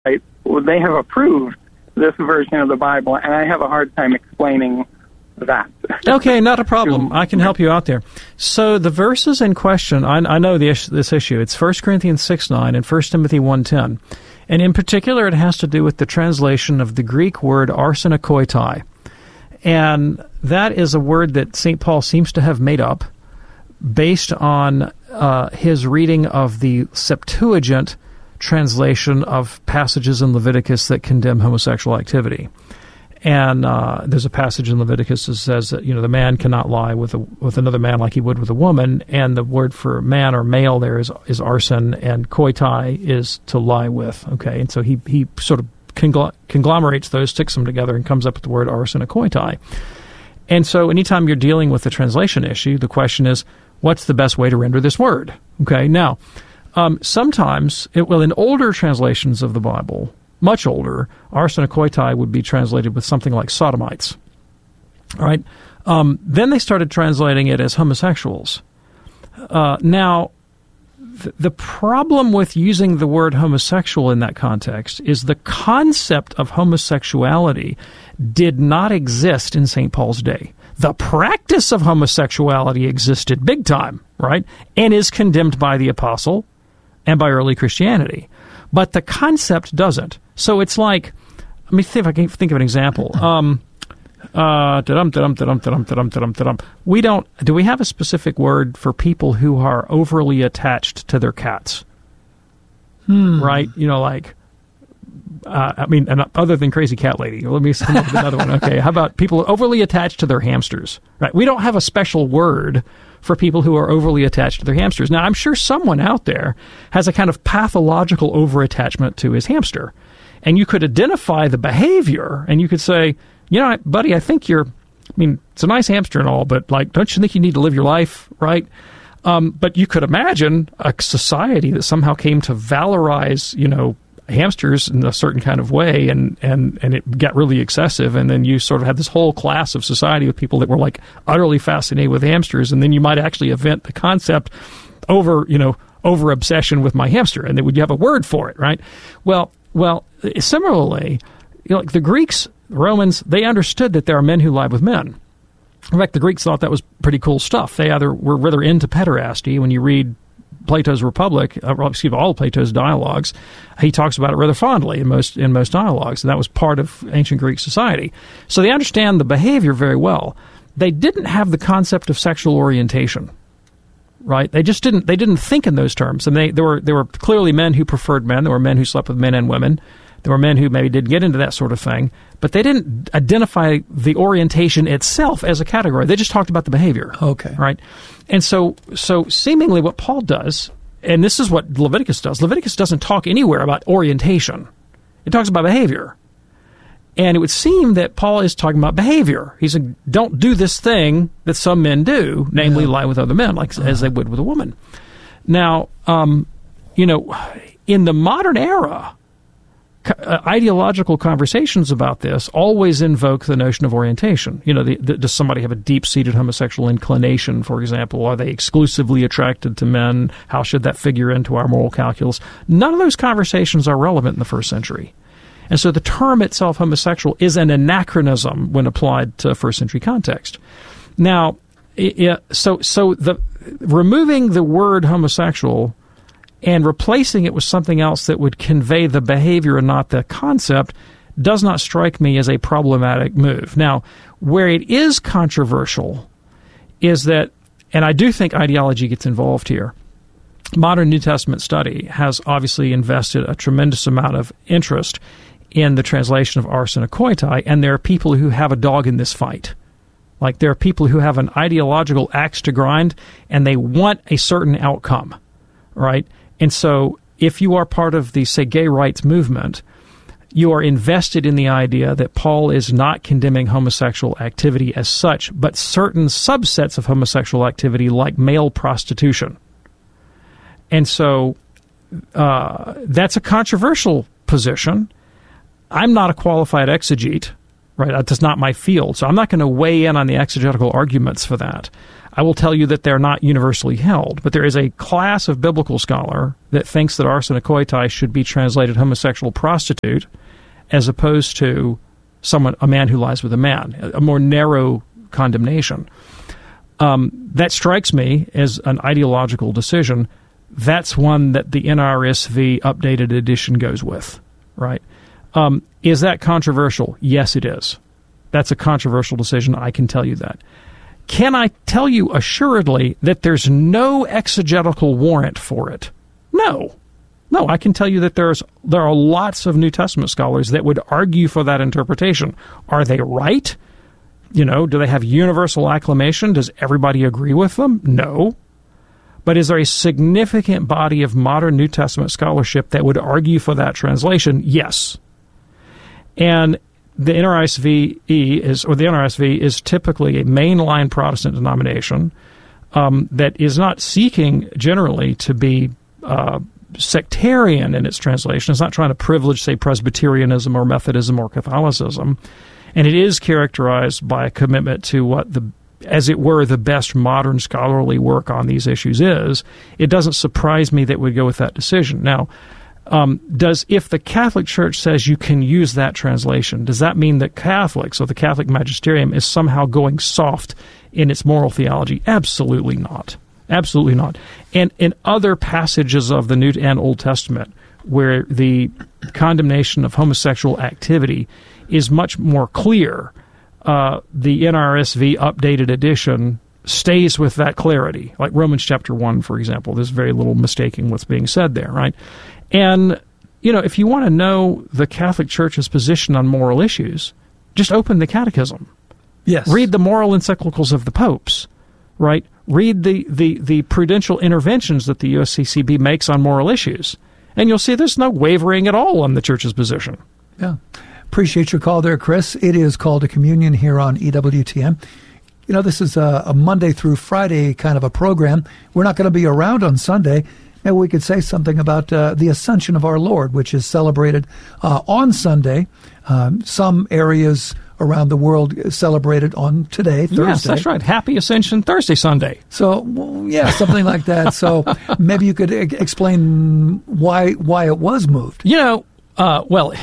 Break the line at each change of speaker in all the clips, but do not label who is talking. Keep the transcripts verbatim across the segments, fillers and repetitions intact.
right, well, they have approved this version of the Bible, and I have a hard time explaining that.
Okay, not a problem. I can help you out there. So the verses in question, I, I know the is- this issue. It's First Corinthians six nine and First Timothy one ten. And in particular, it has to do with the translation of the Greek word arsenokoitai. And that is a word that Saint Paul seems to have made up based on uh, his reading of the Septuagint translation of passages in Leviticus that condemn homosexual activity. And uh, there's a passage in Leviticus that says that, you know, the man cannot lie with a, with another man like he would with a woman, and the word for man or male there is is arson, and koitai is to lie with. Okay, and so he he sort of congl- conglomerates those, sticks them together, and comes up with the word arsenokoitai. And so anytime you're dealing with a translation issue, the question is, what's the best way to render this word? Okay, now, um, sometimes, it, well, in older translations of the Bible, much older, arsenokoitai would be translated with something like sodomites. All right? Um, then they started translating it as homosexuals. Uh, now, th- the problem with using the word homosexual in that context is the concept of homosexuality did not exist in Saint Paul's day. The practice of homosexuality existed big time, right? And is condemned by the apostle and by early Christianity. But the concept doesn't. So it's like, let me see if I can think of an example. Um, uh, da-dum, da-dum, da-dum, da-dum, da-dum, da-dum, da-dum. We don't, do we have a specific word for people who are overly attached to their cats?
Hmm.
Right? You know, like, uh, I mean, and other than crazy cat lady. Let me come up with another one. Okay, how about people overly attached to their hamsters? Right? We don't have a special word for people who are overly attached to their hamsters. Now, I'm sure someone out there has a kind of pathological overattachment to his hamster. And you could identify the behavior, and you could say, you know, buddy, I think you're, I mean, it's a nice hamster and all, but, like, don't you think you need to live your life, right? Um, but you could imagine a society that somehow came to valorize, you know, hamsters in a certain kind of way, and, and, and it got really excessive, and then you sort of had this whole class of society of people that were, like, utterly fascinated with hamsters, and then you might actually invent the concept over, you know, over obsession with my hamster, and then would you have a word for it, right? Well, well, similarly, you know, like the Greeks, Romans, they understood that there are men who lie with men. In fact, the Greeks thought that was pretty cool stuff. They either were rather into pederasty. When you read Plato's Republic, uh, excuse me, all of Plato's dialogues, he talks about it rather fondly in most in most dialogues, and that was part of ancient Greek society. So they understand the behavior very well. They didn't have the concept of sexual orientation, right? They just didn't. They didn't think in those terms. And they there were there were clearly men who preferred men. There were men who slept with men and women. There were men who maybe did get into that sort of thing, but they didn't identify the orientation itself as a category. They just talked about the behavior.
Okay.
Right? And so, so seemingly what Paul does, and this is what Leviticus does, Leviticus doesn't talk anywhere about orientation. It talks about behavior. And it would seem that Paul is talking about behavior. He's saying, don't do this thing that some men do, namely yeah. lie with other men, like uh-huh. as they would with a woman. Now, um, you know, in the modern era, Uh, ideological conversations about this always invoke the notion of orientation. You know, the, the, does somebody have a deep-seated homosexual inclination, for example? Are they exclusively attracted to men? How should that figure into our moral calculus? None of those conversations are relevant in the first century. And so the term itself, homosexual, is an anachronism when applied to first-century context. Now, it, it, so so the removing the word homosexual and replacing it with something else that would convey the behavior and not the concept does not strike me as a problematic move. Now, where it is controversial is that, and I do think ideology gets involved here, modern New Testament study has obviously invested a tremendous amount of interest in the translation of arsenokoitai, and there are people who have a dog in this fight. Like, there are people who have an ideological axe to grind, and they want a certain outcome, right? And so if you are part of the, say, gay rights movement, you are invested in the idea that Paul is not condemning homosexual activity as such, but certain subsets of homosexual activity like male prostitution. And so uh, that's a controversial position. I'm not a qualified exegete, right? That's not my field. So I'm not going to weigh in on the exegetical arguments for that. I will tell you that they're not universally held, but there is a class of biblical scholar that thinks that arsenokoitai should be translated homosexual prostitute as opposed to someone, a man who lies with a man, a more narrow condemnation. Um, that strikes me as an ideological decision. That's one that the N R S V updated edition goes with, right? Um, is that controversial? Yes, it is. That's a controversial decision. I can tell you that. Can I tell you assuredly that there's no exegetical warrant for it? No. No, I can tell you that there's there are lots of New Testament scholars that would argue for that interpretation. Are they right? You know, do they have universal acclamation? Does everybody agree with them? No. But is there a significant body of modern New Testament scholarship that would argue for that translation? Yes. And the N R S V is, or the N R S V is typically a mainline Protestant denomination um, that is not seeking generally to be uh, sectarian in its translation. It's not trying to privilege, say, Presbyterianism or Methodism or Catholicism. And it is characterized by a commitment to what the, as it were, the best modern scholarly work on these issues is. It doesn't surprise me that we'd go with that decision. Now, Um, does if the Catholic Church says you can use that translation, does that mean that Catholics or the Catholic magisterium is somehow going soft in its moral theology? Absolutely not. Absolutely not. And in other passages of the New and Old Testament where the condemnation of homosexual activity is much more clear, uh, the N R S V updated edition stays with that clarity. Like Romans chapter one, for example. There's very little mistaking what's being said there, right? And, you know, if you want to know the Catholic Church's position on moral issues, just open the Catechism.
Yes.
Read the moral encyclicals of the popes, right? Read the, the, the prudential interventions that the U S C C B makes on moral issues. And you'll see there's no wavering at all on the Church's position.
Yeah. Appreciate your call there, Chris. It is Called to Communion here on E W T M. You know, this is a, a Monday through Friday kind of a program. We're not going to be around on Sunday. Maybe we could say something about uh, the Ascension of our Lord, which is celebrated uh, on Sunday. Um, some areas around the world celebrated on today, Thursday.
Yes, that's right. Happy Ascension Thursday, Sunday.
So, well, yeah, something like that. So maybe you could e- explain why why it was moved.
You know, uh, well,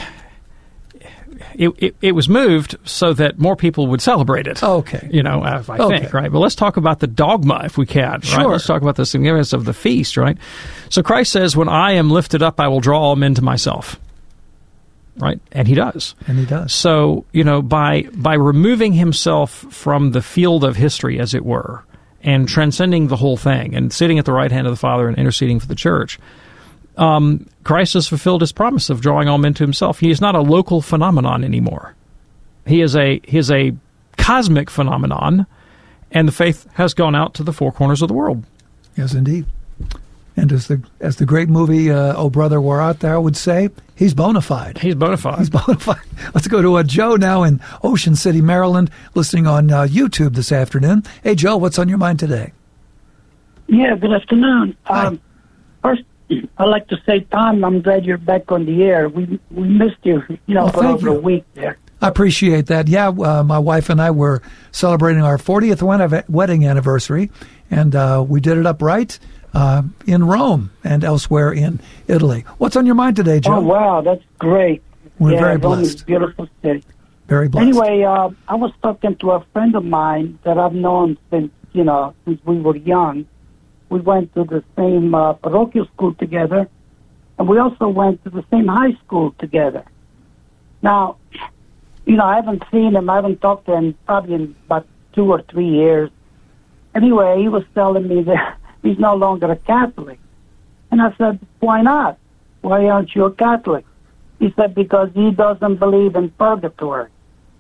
it, it it was moved so that more people would celebrate it.
Okay.
You know, I, I
okay.
think, right? But let's talk about the dogma, if we can.
Sure.
Right? Let's talk about the significance of the feast, right? So Christ says, when I am lifted up, I will draw all men to myself. Right? And he does.
And he does.
So, you know, by by removing himself from the field of history, as it were, and transcending the whole thing, and sitting at the right hand of the Father and interceding for the church, um, Christ has fulfilled his promise of drawing all men to himself. He is not a local phenomenon anymore. He is a he is a cosmic phenomenon, and the faith has gone out to the four corners of the world.
Yes, indeed. And as the as the great movie uh, Oh Brother, We're Out There would say, he's bona fide.
He's bona fide.
He's bona fide. Let's go to uh, Joe now in Ocean City, Maryland, listening on uh, YouTube this afternoon. Hey, Joe, what's on your mind today?
Yeah, good afternoon.
Hi.
Um, first, I'd like to say, Tom, I'm glad you're back on the air. We we missed you, you know,
Well,
for
thank
over
you.
a week there.
I appreciate that. Yeah, uh, my wife and I were celebrating our fortieth wedding anniversary, and uh, we did it up right uh, in Rome and elsewhere in Italy. What's on your mind today, Joe?
Oh, wow, that's great.
We're
yeah,
very
Rome is
blessed.
a beautiful city.
Very blessed.
Anyway, uh, I was talking to a friend of mine that I've known since, you know, since we were young. We went to the same uh, parochial school together, and we also went to the same high school together. Now, you know, I haven't seen him, I haven't talked to him probably in about two or three years. Anyway, he was telling me that he's no longer a Catholic. And I said, why not? Why aren't you a Catholic? He said, because he doesn't believe in purgatory.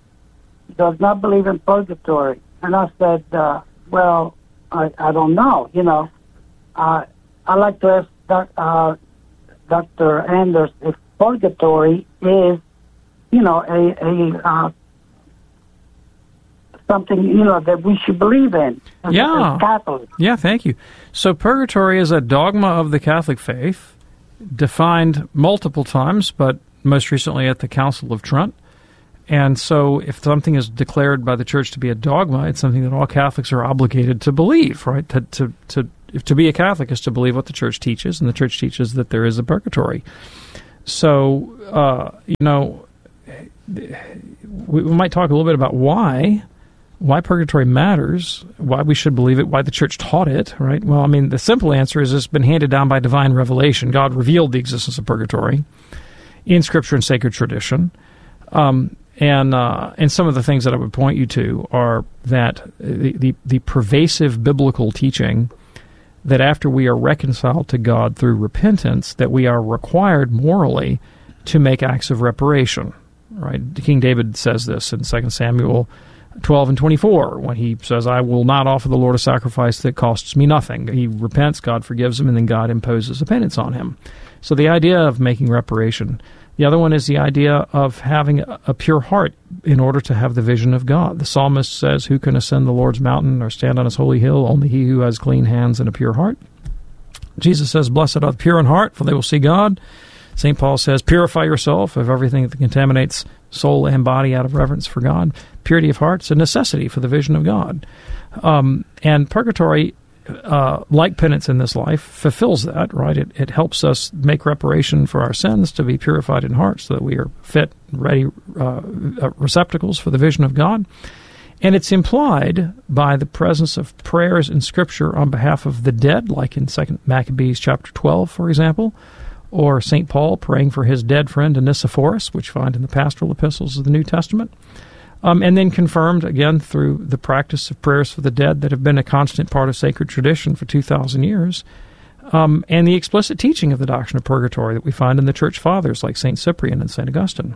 He does not believe in purgatory. And I said, uh, well, I, I don't know, you know. Uh, I'd like to ask doc, uh, Doctor Anders if purgatory is, you know, a, a uh, something, you know, that we should believe in as,
Yeah.
as Catholics.
Yeah, thank you. So purgatory is a dogma of the Catholic faith, defined multiple times, but most recently at the Council of Trent. and so if something is declared by the church to be a dogma, it's something that all Catholics are obligated to believe, right? To to to, if to be a Catholic is to believe what the church teaches, and the church teaches that there is a purgatory. So, uh, you know, we, we might talk a little bit about why why purgatory matters, why we should believe it, why the church taught it, right? Well, I mean, the simple answer is it's been handed down by divine revelation. God revealed the existence of purgatory in Scripture and sacred tradition. Um, and uh, and some of the things that I would point you to are that the, the, the pervasive biblical teaching that after we are reconciled to God through repentance, that we are required morally to make acts of reparation, right? King David says this in Second Samuel twelve and twenty-four, when he says, I will not offer the Lord a sacrifice that costs me nothing. He repents, God forgives him, and then God imposes a penance on him. So the idea of making reparation. The other one is the idea of having a pure heart in order to have the vision of God. The psalmist says, who can ascend the Lord's mountain or stand on his holy hill? Only he who has clean hands and a pure heart. Jesus says, blessed are the pure in heart, for they will see God. Saint Paul says, purify yourself of everything that contaminates soul and body out of reverence for God. Purity of heart is a necessity for the vision of God. Um, and purgatory, uh, like penance in this life, fulfills that, right? It, it helps us make reparation for our sins, to be purified in heart so that we are fit, ready uh, receptacles for the vision of God. And it's implied by the presence of prayers in Scripture on behalf of the dead, like in Second Maccabees chapter twelve, for example, or Saint Paul praying for his dead friend Onesiphorus, which you find in the pastoral epistles of the New Testament, um, and then confirmed again through the practice of prayers for the dead that have been a constant part of sacred tradition for two thousand years, um, and the explicit teaching of the doctrine of purgatory that we find in the Church Fathers like Saint Cyprian and Saint Augustine.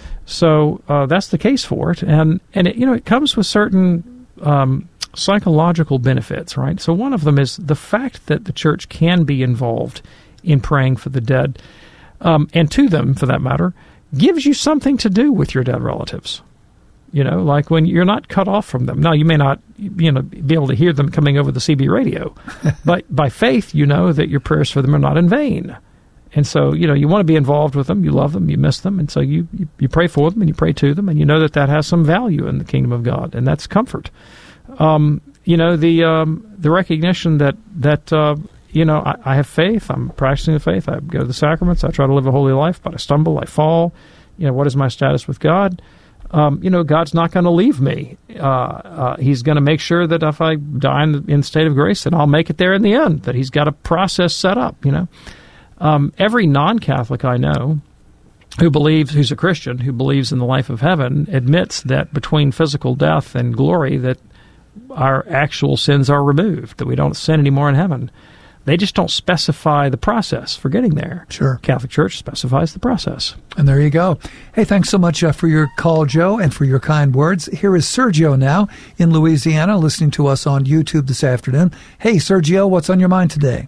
So uh, that's the case for it, and and it, you know it comes with certain um, psychological benefits, right? So one of them is the fact that the Church can be involved in praying for the dead, um, and to them, for that matter, gives you something to do with your dead relatives. You know, like when you're not cut off from them. Now, you may not, you know, be able to hear them coming over the C B radio, but by faith, you know that your prayers for them are not in vain. And so, you know, you want to be involved with them, you love them, you miss them, and so you, you, you pray for them and you pray to them, and you know that that has some value in the kingdom of God, and that's comfort. Um, you know, the um, the recognition that, that uh, you know, I, I have faith, I'm practicing the faith, I go to the sacraments, I try to live a holy life, but I stumble, I fall. You know, what is my status with God? Um, you know, God's not going to leave me. Uh, uh, he's going to make sure that if I die in the in state of grace, that I'll make it there in the end, that he's got a process set up, you know. Um, every non-Catholic I know who believes, who's a Christian, who believes in the life of heaven, admits that between physical death and glory, that our actual sins are removed, that we don't sin anymore in heaven. They just don't specify the process for getting there.
Sure.
Catholic Church specifies the process.
And there you go. Hey, thanks so much uh, for your call, Joe, and for your kind words. Here is Sergio now in Louisiana, listening to us on YouTube this afternoon. Hey, Sergio, what's on your mind today?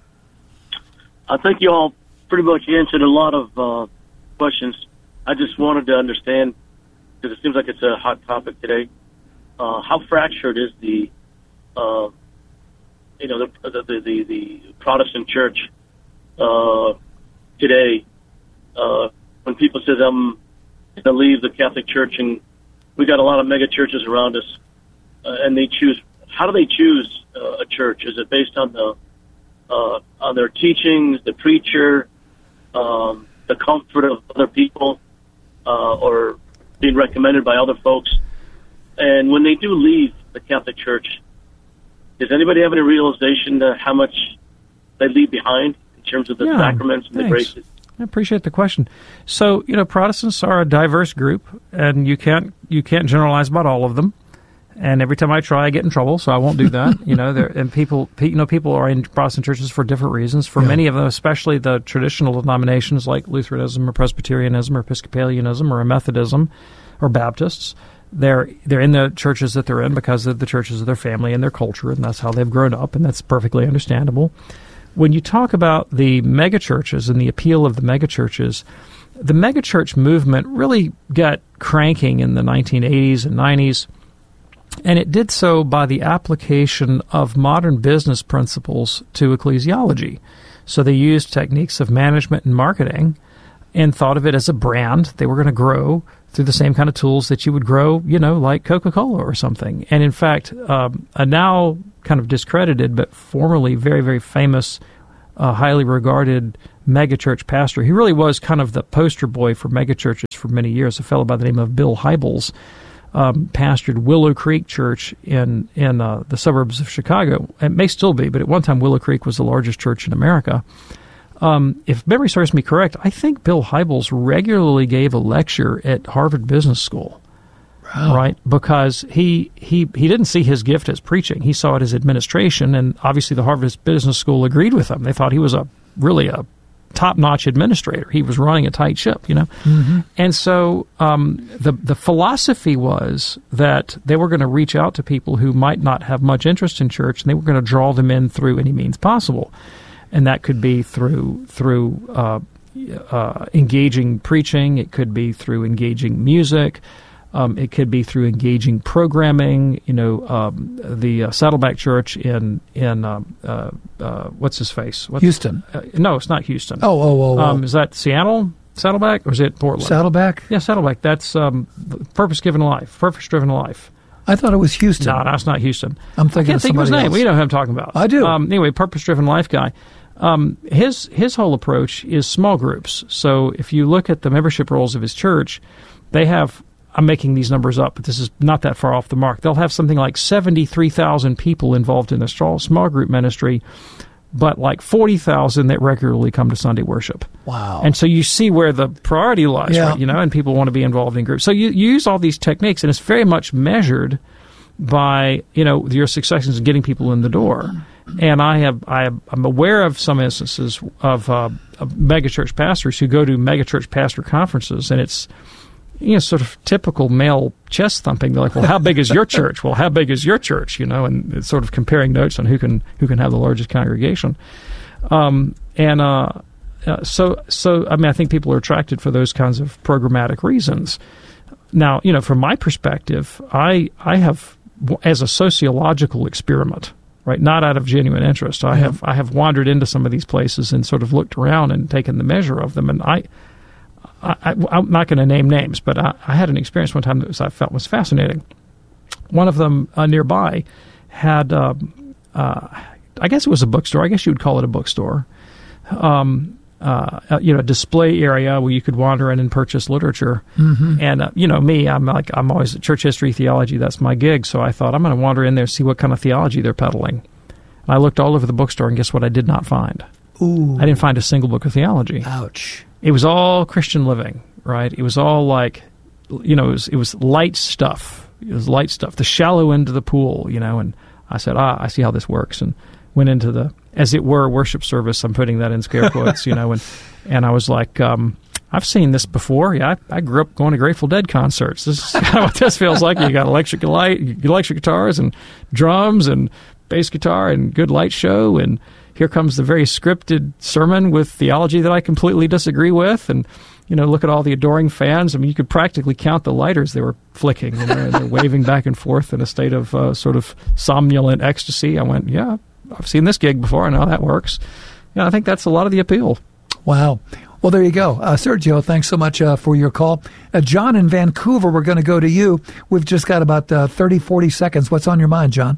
I think you all pretty much answered a lot of uh, questions. I just wanted to understand, because it seems like it's a hot topic today, uh, how fractured is the, uh, you know, the the the, the Protestant Church uh, today? Uh, when people say I'm going to leave the Catholic Church, and we got a lot of mega churches around us, uh, and they choose. How do they choose uh, a church? Is it based on the Uh, on their teachings, the preacher, um, the comfort of other people, uh, or being recommended by other folks? And when they do leave the Catholic Church, does anybody have any realization to how much they leave behind in terms of the
yeah,
sacraments and
thanks.
the graces?
I appreciate the question. So, you know, Protestants are a diverse group, and you can't you can't generalize about all of them. And every time I try, I get in trouble, so I won't do that. you know, there, and people, you know, people are in Protestant churches for different reasons. For yeah. many of them, especially the traditional denominations like Lutheranism or Presbyterianism or Episcopalianism or Methodism or Baptists, they're they're in the churches that they're in because of the churches of their family and their culture, and that's how they've grown up, and that's perfectly understandable. When you talk about the megachurches and the appeal of the megachurches, the megachurch movement really got cranking in the nineteen eighties and nineties. And it did so by the application of modern business principles to ecclesiology. So they used techniques of management and marketing and thought of it as a brand. They were going to grow through the same kind of tools that you would grow, you know, like Coca-Cola or something. And in fact, um, a now kind of discredited but formerly very, very famous, uh, highly regarded megachurch pastor, he really was kind of the poster boy for megachurches for many years, a fellow by the name of Bill Hybels, um, pastored Willow Creek Church in, in uh, the suburbs of Chicago. It may still be, but at one time Willow Creek was the largest church in America. Um, if memory serves me correct, I think Bill Hybels regularly gave a lecture at Harvard Business School, wow. right? Because he, he he didn't see his gift as preaching; he saw it as administration, and obviously the Harvard Business School agreed with him. They thought he was a really a top-notch administrator. He was running a tight ship, you know. Mm-hmm. And so um, the the philosophy was that they were going to reach out to people who might not have much interest in church, and they were going to draw them in through any means possible. And that could be through through uh, uh, engaging preaching. It could be through engaging music. Um, it could be through engaging programming. You know, um, the uh, Saddleback Church in in um, uh, uh, what's his face? What's,
Houston.
Uh, no, it's not Houston.
Oh, oh, oh. oh.
Um, is that Seattle Saddleback or is it Portland?
Saddleback.
Yeah, Saddleback. That's um, Purpose Given Life. Purpose Driven Life.
I thought it was Houston.
No, that's not Houston.
I'm thinking
I can't
of
think of his name.
else.
Well, you know who I'm talking about.
I do.
Um, anyway, Purpose Driven Life guy. Um, his his whole approach is small groups. So if you look at the membership rolls of his church, they have, I'm making these numbers up, but this is not that far off the mark. They'll have something like seventy-three thousand people involved in the small, small group ministry, but like forty thousand that regularly come to Sunday worship.
Wow.
And so you see where the priority lies,
yeah.
right? You know, and people want to be involved in groups. So you, you use all these techniques, and it's very much measured by, you know, your successes in getting people in the door. And I have, I have, I'm aware of some instances of, uh, of megachurch pastors who go to megachurch pastor conferences, and it's, you know, sort of typical male chest thumping. They're like, "Well, how big is your church? Well, how big is your church?" You know, and it's sort of comparing notes on who can who can have the largest congregation. Um, and uh, uh, so, so I mean, I think people are attracted for those kinds of programmatic reasons. Now, you know, from my perspective, I I have, as a sociological experiment, right, not out of genuine interest, I yeah. have I have wandered into some of these places and sort of looked around and taken the measure of them, and I. I, I'm not going to name names, but I, I had an experience one time that was, I felt was fascinating. One of them uh, nearby had, uh, uh, I guess it was a bookstore. I guess you would call it a bookstore. Um, uh, you know, a display area where you could wander in and purchase literature. Mm-hmm. And uh, you know, me, I'm like I'm always church history, theology. That's my gig. So I thought I'm going to wander in there, see what kind of theology they're peddling. And I looked all over the bookstore, and guess what? I did not find.
Ooh.
I didn't find a single book of theology.
Ouch.
It was all Christian living, right? It was all like, you know, it was, it was light stuff. It was light stuff, the shallow end of the pool, you know. And I said, ah, I see how this works, and went into the, as it were, worship service. I'm putting that in scare quotes, you know. And and I was like, um, I've seen this before. Yeah, I, I grew up going to Grateful Dead concerts. This is kind of what this feels like. You got electric light, electric guitars, and drums, and bass guitar, and good light show, and here comes the very scripted sermon with theology that I completely disagree with, and, you know, look at all the adoring fans. I mean, you could practically count the lighters they were flicking, you know, and they're waving back and forth in a state of uh, sort of somnolent ecstasy. I went, yeah, I've seen this gig before. I know how that works. Yeah, I think that's a lot of the appeal.
Wow. Well, there you go. Uh, Sergio, thanks so much uh, for your call. Uh, John in Vancouver, we're going to go to you. We've just got about uh, thirty, forty seconds. What's on your mind, John?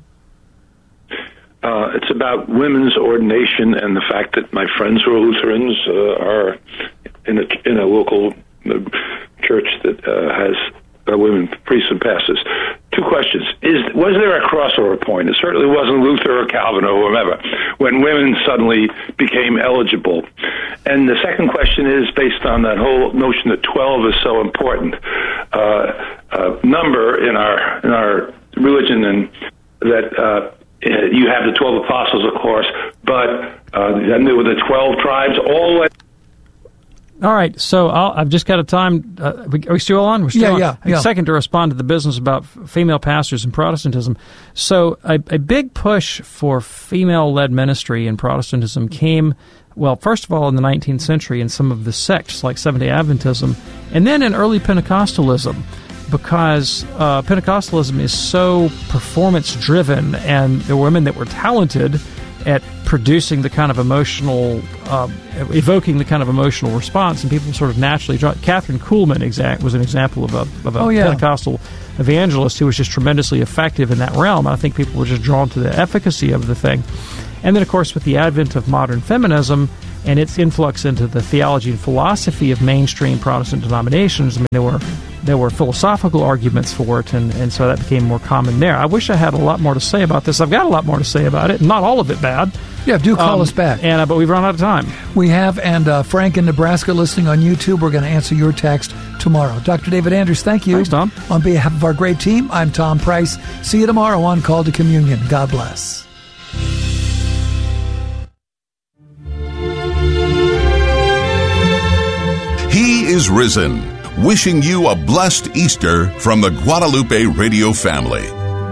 Uh, it's about women's ordination and the fact that my friends who are Lutherans uh, are in a, in a local uh, church that uh, has uh, women priests and pastors. Two questions. Is Was there a crossover point? It certainly wasn't Luther or Calvin or whomever, when women suddenly became eligible. And the second question is based on that whole notion that twelve is so important. Uh, uh, number in our, in our religion, and that... Uh, You have the twelve apostles, of course, but uh, then there were the twelve tribes, all the way.
All right, so I'll, I've just got a time. Uh, are we still on? We're still
yeah,
on.
yeah, yeah.
A second to respond to the business about f- female pastors and Protestantism. So a, a big push for female-led ministry in Protestantism came, well, first of all, in the nineteenth century in some of the sects like Seventh-day Adventism, and then in early Pentecostalism, because uh, Pentecostalism is so performance-driven, and there were women that were talented at producing the kind of emotional, uh, evoking the kind of emotional response, and people sort of naturally draw. Catherine Kuhlman exact was an example of a, of a
oh, yeah.
Pentecostal evangelist who was just tremendously effective in that realm. I think people were just drawn to the efficacy of the thing. And then, of course, with the advent of modern feminism and its influx into the theology and philosophy of mainstream Protestant denominations, I mean, there were there were philosophical arguments for it, and, and so that became more common there. I wish I had a lot more to say about this. I've got a lot more to say about it, not all of it bad.
Yeah, do call
um,
us back.
And, uh, but we've run out of time.
We have, and uh, Frank in Nebraska listening on YouTube, we're going to answer your text tomorrow. Doctor David Anders, thank you.
Thanks, Tom.
On behalf of our great team, I'm Tom Price. See you tomorrow on Call to Communion. God bless.
He is risen, wishing you a blessed Easter from the Guadalupe Radio family.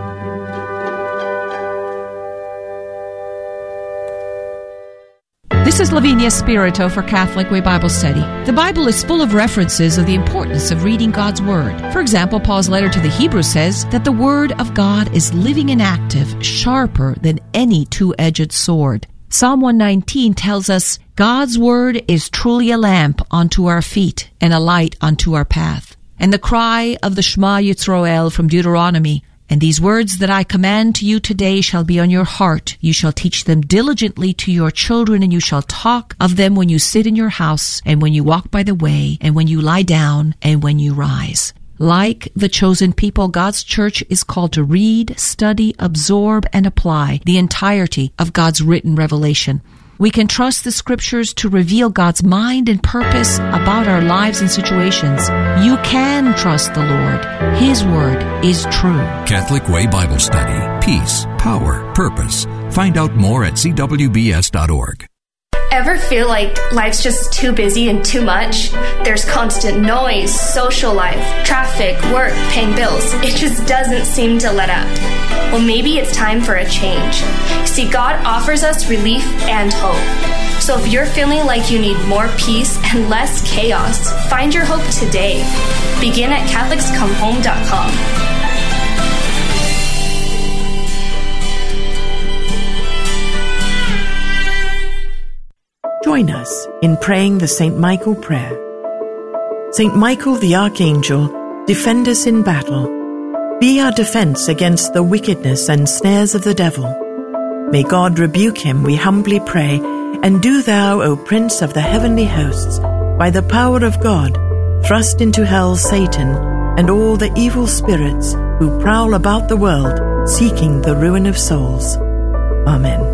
This is Lavinia Spirito for Catholic Way Bible Study. The Bible is full of references of the importance of reading God's Word. For example, Paul's letter to the Hebrews says that the Word of God is living and active, sharper than any two-edged sword. Psalm one nineteen tells us, God's Word is truly a lamp unto our feet and a light unto our path. And the cry of the Shema Yisroel from Deuteronomy, and these words that I command to you today shall be on your heart. You shall teach them diligently to your children, and you shall talk of them when you sit in your house, and when you walk by the way, and when you lie down, and when you rise. Like the chosen people, God's church is called to read, study, absorb, and apply the entirety of God's written revelation. We can trust the Scriptures to reveal God's mind and purpose about our lives and situations. You can trust the Lord. His Word is true.
Catholic Way Bible Study. Peace, power, purpose. Find out more at c w b s dot org.
Ever feel like life's just too busy and too much? There's constant noise, social life, traffic, work, paying bills. It just doesn't seem to let up. Well, maybe it's time for a change. See, God offers us relief and hope. So if you're feeling like you need more peace and less chaos, find your hope today. Begin at catholics come home dot com.
Join us in praying the Saint Michael prayer. Saint Michael the Archangel, defend us in battle. Be our defense against the wickedness and snares of the devil. May God rebuke him, we humbly pray, and do thou, O Prince of the heavenly hosts, by the power of God, thrust into hell Satan and all the evil spirits who prowl about the world, seeking the ruin of souls. Amen.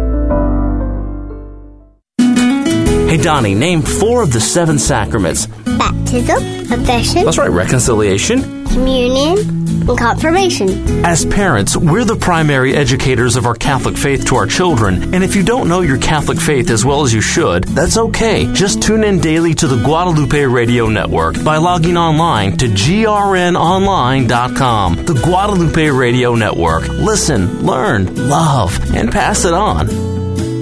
Hey, Donnie, name four of the seven sacraments.
Baptism, confession.
That's right, reconciliation.
Communion, and confirmation.
As parents, we're the primary educators of our Catholic faith to our children. And if you don't know your Catholic faith as well as you should, that's okay. Just tune in daily to the Guadalupe Radio Network by logging online to g r n online dot com. The Guadalupe Radio Network. Listen, learn, love, and pass it on.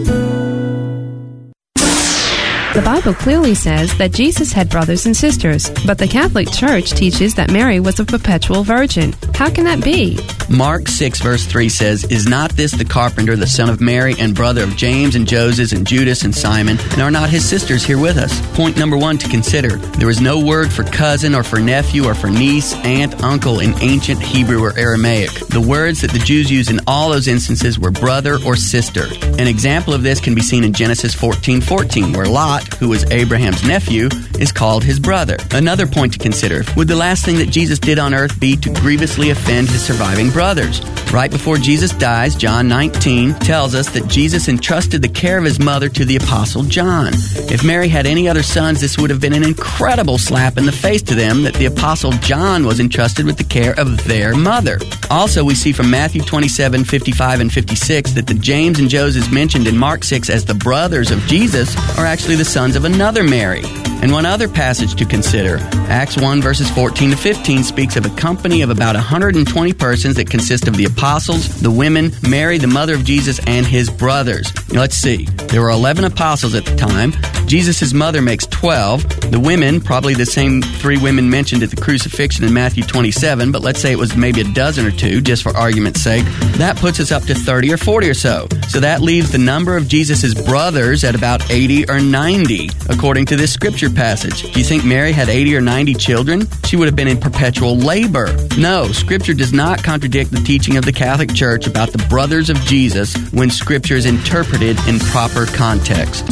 The Bible clearly says that Jesus had brothers and sisters, but the Catholic Church teaches that Mary was a perpetual virgin. How can that be?
Mark six verse three says, Is not this the carpenter, the son of Mary, and brother of James and Joses and Judas and Simon? And are not his sisters here with us? Point number one to consider. There is no word for cousin or for nephew or for niece, aunt, uncle in ancient Hebrew or Aramaic. The words that the Jews used in all those instances were brother or sister. An example of this can be seen in Genesis fourteen fourteen, where Lot, who was Abraham's nephew, is called his brother. Another point to consider, would the last thing that Jesus did on earth be to grievously offend his surviving brothers? Right before Jesus dies, John nineteen tells us that Jesus entrusted the care of his mother to the Apostle John. If Mary had any other sons, this would have been an incredible slap in the face to them that the Apostle John was entrusted with the care of their mother. Also, we see from Matthew twenty-seven, fifty-five, and fifty-six that the James and Joses mentioned in Mark six as the brothers of Jesus are actually the sons of another Mary. And one other passage to consider, Acts one verses fourteen to fifteen speaks of a company of about one hundred twenty persons that consist of the apostles, apostles, the women, Mary, the mother of Jesus, and his brothers. Let's see. There were eleven apostles at the time. Jesus' mother makes twelve. The women, probably the same three women mentioned at the crucifixion in Matthew twenty-seven, but let's say it was maybe a dozen or two, just for argument's sake. That puts us up to thirty or forty or so. So that leaves the number of Jesus' brothers at about eighty or ninety, according to this scripture passage. Do you think Mary had eighty or ninety children? She would have been in perpetual labor. No, Scripture does not contradict the teaching of the Catholic Church about the brothers of Jesus when Scripture is interpreted in proper context.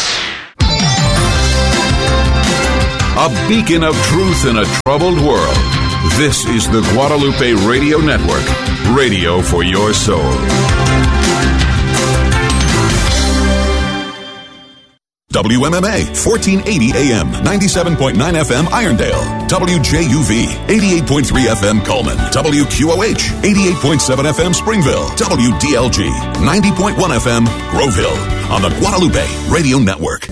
A beacon of truth in a troubled world. This is the Guadalupe Radio Network, radio for your soul. W M M A, fourteen eighty A M, ninety-seven point nine F M Irondale. W J U V, eighty-eight point three F M Coleman. W Q O H, eighty-eight point seven F M Springville. W D L G, ninety point one F M Groveville. On the Guadalupe Radio Network.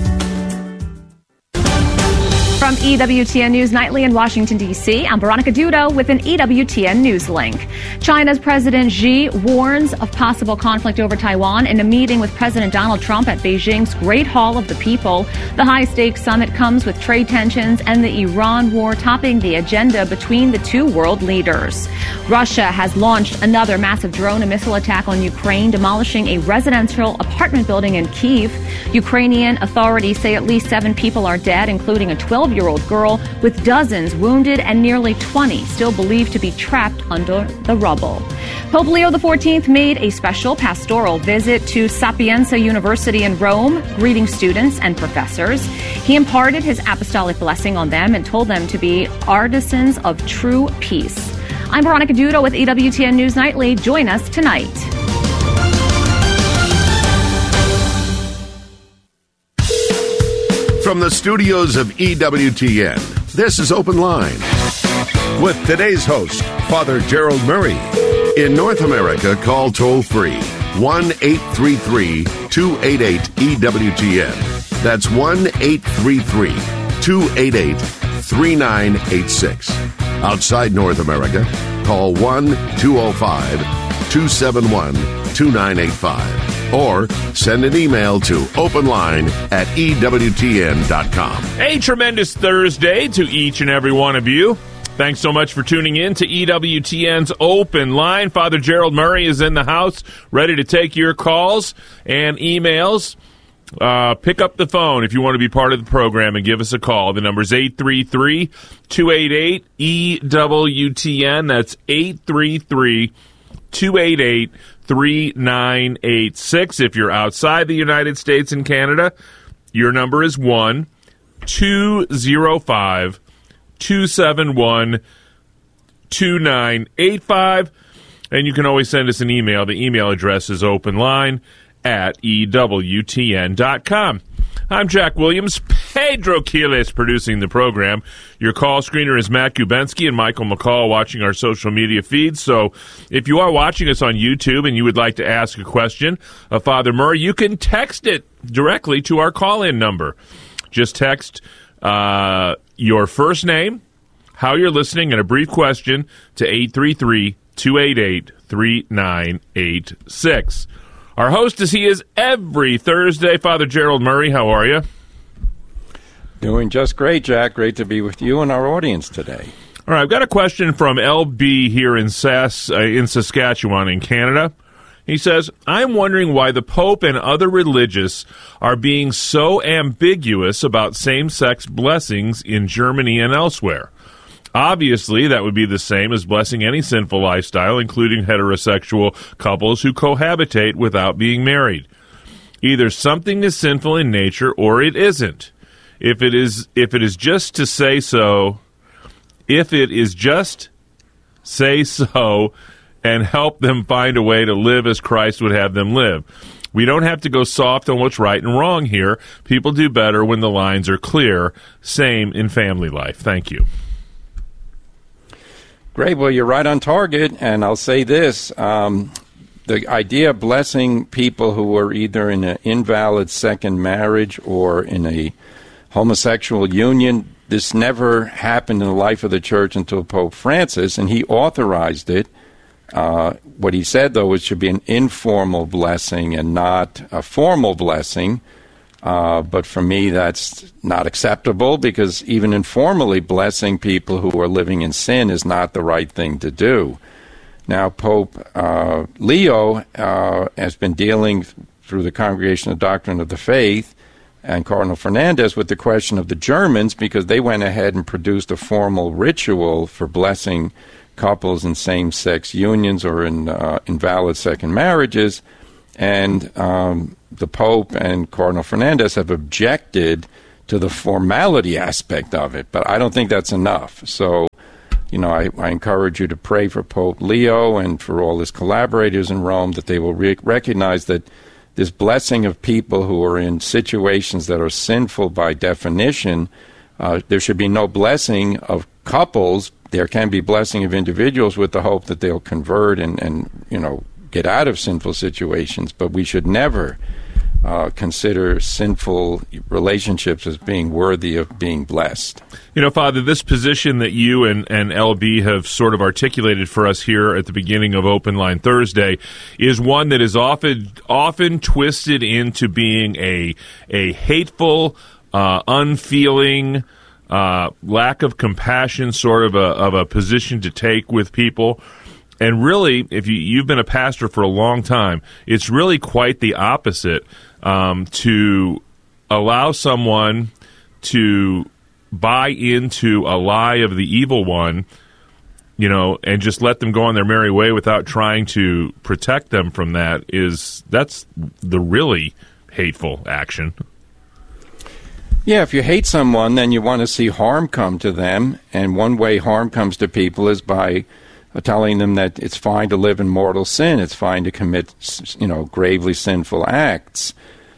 From E W T N News Nightly in Washington, D C, I'm Veronica Dudo with an E W T N News link. China's President Xi warns of possible conflict over Taiwan in a meeting with President Donald Trump at Beijing's Great Hall of the People. The high-stakes summit comes with trade tensions and the Iran war topping the agenda between the two world leaders. Russia has launched another massive drone and missile attack on Ukraine, demolishing a residential apartment building in Kyiv. Ukrainian authorities say at least seven people are dead, including a twelve-year-old girl, with dozens wounded and nearly twenty still believed to be trapped under the rubble. Pope Leo the fourteenth made a special pastoral visit to Sapienza University in Rome, greeting students and professors. He imparted his apostolic blessing on them and told them to be artisans of true peace. I'm Veronica Dudo with E W T N News Nightly. Join us tonight.
From the studios of E W T N, this is Open Line with today's host, Father Gerald Murray. In North America, call toll-free one eight three three, two eight eight, E W T N. That's one eight three three, two eight eight, three nine eight six. Outside North America, call one two oh five, two seven one, two nine eight five. Or send an email to openline at E W T N dot com.
A tremendous Thursday to each and every one of you. Thanks so much for tuning in to E W T N's Open Line. Father Gerald Murray is in the house, ready to take your calls and emails. Uh, pick up the phone if you want to be part of the program and give us a call. The number is eight three three, two eight eight, E W T N. That's eight three three, two eight eight, three nine eight six. If you're outside the United States and Canada, your number is one two oh five, two seven one, two nine eight five. And you can always send us an email. The email address is openline at E W T N dot com. I'm Jack Williams. Pedro Quiles producing the program. Your call screener is Matt Gubensky and Michael McCall watching our social media feeds. So if you are watching us on YouTube and you would like to ask a question of Father Murray, you can text it directly to our call-in number. Just text uh, your first name, how you're listening, and a brief question to eight three three, two eight eight, three nine eight six. Our host, as he is every Thursday, Father Gerald Murray. How are you?
Doing just great, Jack. Great to be with you and our audience today.
All right, I've got a question from L B here in Sass, uh, in Saskatchewan, in Canada. He says, I'm wondering why the Pope and other religious are being so ambiguous about same-sex blessings in Germany and elsewhere. Obviously, that would be the same as blessing any sinful lifestyle, including heterosexual couples who cohabitate without being married. Either something is sinful in nature or it isn't. If it is, if it is just to say so, if it is just say so and help them find a way to live as Christ would have them live. We don't have to go soft on what's right and wrong here. People do better when the lines are clear. Same in family life. Thank you.
Great. Well, you're right on target, and I'll say this. Um, the idea of blessing people who are either in an invalid second marriage or in a homosexual union, this never happened in the life of the Church until Pope Francis, and he authorized it Uh, what he said, though, it should be an informal blessing and not a formal blessing. Uh, but for me, that's not acceptable, because even informally blessing people who are living in sin is not the right thing to do. Now, Pope uh, Leo uh, has been dealing through the Congregation of Doctrine of the Faith and Cardinal Fernandez with the question of the Germans, because they went ahead and produced a formal ritual for blessing couples in same-sex unions or in uh, invalid second marriages, and um, the Pope and Cardinal Fernandez have objected to the formality aspect of it, but I don't think that's enough. So, you know, I, I encourage you to pray for Pope Leo and for all his collaborators in Rome, that they will re- recognize that this blessing of people who are in situations that are sinful by definition, uh, there should be no blessing of couples. There can be blessing of individuals with the hope that they'll convert and, and you know, get out of sinful situations, but we should never uh, consider sinful relationships as being worthy of being blessed.
You know, Father, this position that you and, and L B have sort of articulated for us here at the beginning of Open Line Thursday is one that is often often twisted into being a a hateful, uh, unfeeling, uh, lack of compassion sort of a of a position to take with people. And really, if you, you've been a pastor for a long time, it's really quite the opposite, um, to allow someone to buy into a lie of the evil one, you know, and just let them go on their merry way without trying to protect them from that. Is that's the really hateful action.
Yeah, if you hate someone, then you want to see harm come to them, and one way harm comes to people is by telling them that it's fine to live in mortal sin, it's fine to commit, you know, gravely sinful acts.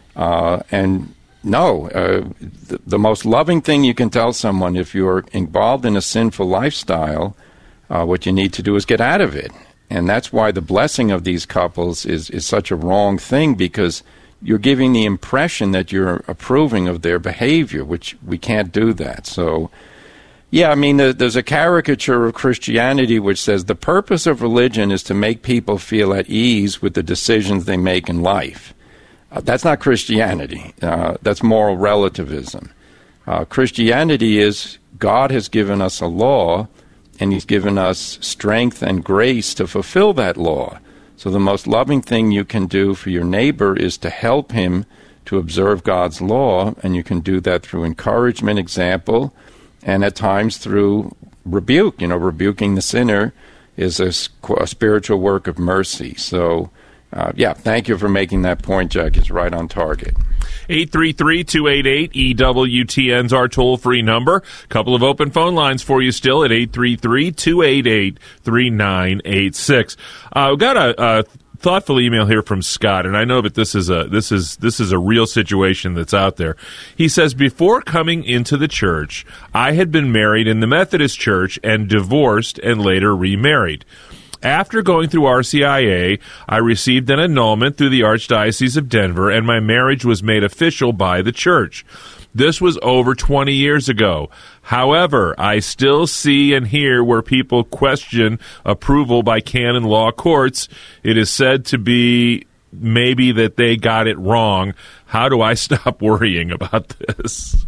Uh, and no, uh, the, the most loving thing you can tell someone if you're involved in a sinful lifestyle, uh, what you need to do is get out of it. And that's why the blessing of these couples is, is such a wrong thing, because you're giving the impression that you're approving of their behavior, which we can't do that. So, yeah, I mean, there's a caricature of Christianity which says the purpose of religion is to make people feel at ease with the decisions they make in life. Uh, that's not Christianity. Uh, that's moral relativism. Uh, Christianity is God has given us a law, and he's given us strength and grace to fulfill that law. So the most loving thing you can do for your neighbor is to help him to observe God's law, and you can do that through encouragement, example, and at times through rebuke. You know, rebuking the sinner is a, a spiritual work of mercy. So, uh, yeah, thank you for making that point, Jack. It's right on target.
eight three three, two eight eight, E W T N's our toll-free number. A couple of open phone lines for you still at eight three three, two eight eight, three nine eight six. Uh, we've got a... a thoughtful email here from Scott, and I know that this is a this is this is a real situation that's out there. He says, before coming into the church, I had been married in the Methodist Church and divorced and later remarried. After going through R C I A, I received an annulment through the Archdiocese of Denver, and my marriage was made official by the church. This was over twenty years ago. However, I still see and hear where people question approval by canon law courts. It is said to be maybe that they got it wrong. How do I stop worrying about this?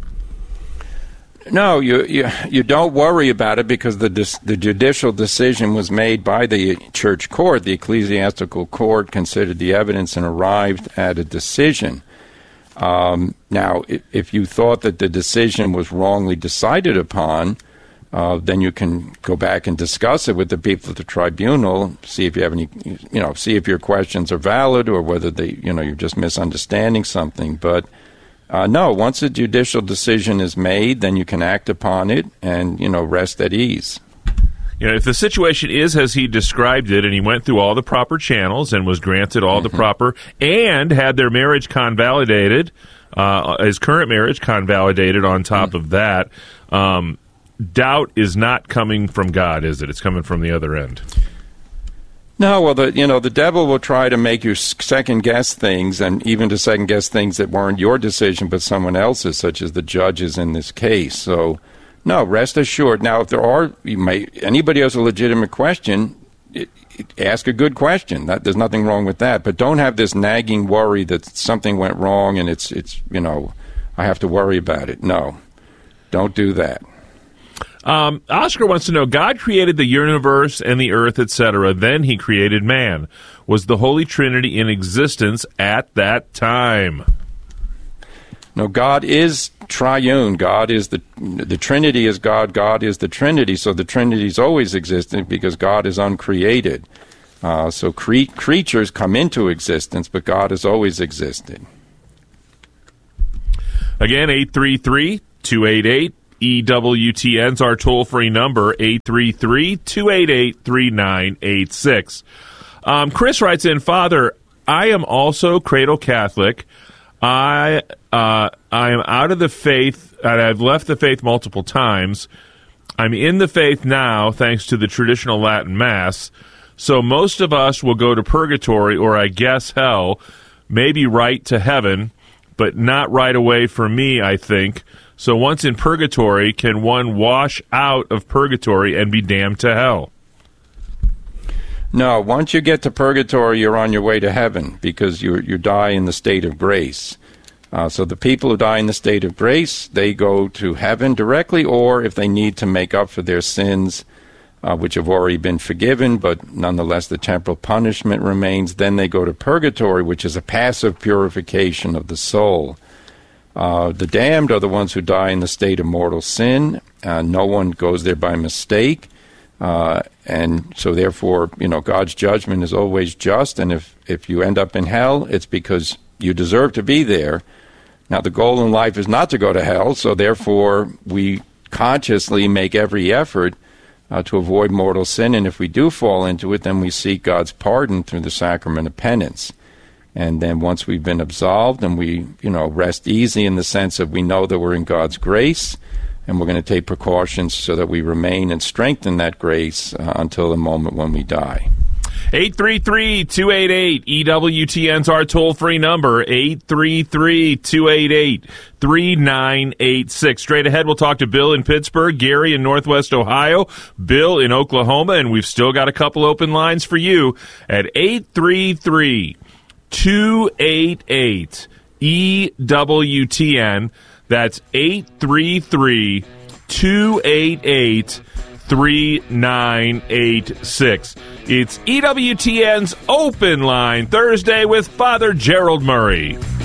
No, you you, you don't worry about it, because the the judicial decision was made by the church court. The ecclesiastical court considered the evidence and arrived at a decision. Um, now, if, if you thought that the decision was wrongly decided upon, uh, then you can go back and discuss it with the people at the tribunal, see if you have any, you know, see if your questions are valid or whether they, you know, you're just misunderstanding something. But uh, no, once a judicial decision is made, then you can act upon it and, you know, rest at ease.
You know, if the situation is as he described it, and he went through all the proper channels and was granted all mm-hmm. the proper, and had their marriage convalidated, uh, his current marriage convalidated on top mm-hmm. of that, um, doubt is not coming from God, is it? It's coming from the other end.
No, well, the you know the devil will try to make you second guess things, and even to second guess things that weren't your decision but someone else's, such as the judges in this case. So, no, rest assured. Now, if there are, you may, anybody has a legitimate question, it, it, ask a good question. That, there's nothing wrong with that. But don't have this nagging worry that something went wrong and it's, it's you know, I have to worry about it. No, don't do that.
Um, Oscar wants to know, God created the universe and the earth, et cetera. Then he created man. Was the Holy Trinity in existence at that time?
No, God is triune. God is the the Trinity is God. God is the Trinity. So the Trinity's always existed because God is uncreated. Uh, so cre- creatures come into existence, but God has always existed.
Again, eight three three, two eight eight, E W T N's our toll-free number, eight three three, two eight eight, three nine eight six. Um, Chris writes in, Father, I am also cradle Catholic. I uh, I am out of the faith, and I've left the faith multiple times. I'm in the faith now, thanks to the traditional Latin Mass. So most of us will go to purgatory, or I guess hell, maybe right to heaven, but not right away for me, I think. So once in purgatory, can one wash out of purgatory and be damned to hell?
No, once you get to purgatory, you're on your way to heaven because you you die in the state of grace. Uh, so the people who die in the state of grace, they go to heaven directly, or if they need to make up for their sins, uh, which have already been forgiven, but nonetheless the temporal punishment remains, then they go to purgatory, which is a passive purification of the soul. Uh, the damned are the ones who die in the state of mortal sin. Uh, no one goes there by mistake. Uh, and so therefore, you know, God's judgment is always just, and if, if you end up in hell, it's because you deserve to be there. Now, the goal in life is not to go to hell, so therefore we consciously make every effort uh, to avoid mortal sin, and if we do fall into it, then we seek God's pardon through the sacrament of penance. And then once we've been absolved and we, you know, rest easy in the sense that we know that we're in God's grace, and we're going to take precautions so that we remain and strengthen that grace uh, until the moment when we die.
eight three three, two eight eight, E W T N's our toll-free number, eight three three, two eight eight, three nine eight six. Straight ahead, we'll talk to Bill in Pittsburgh, Gary in Northwest Ohio, Bill in Oklahoma, and we've still got a couple open lines for you at eight three three, two eight eight, E W T N. That's eight three three, two eight eight, three nine eight six. It's E W T N's Open Line Thursday with Father Gerald Murray.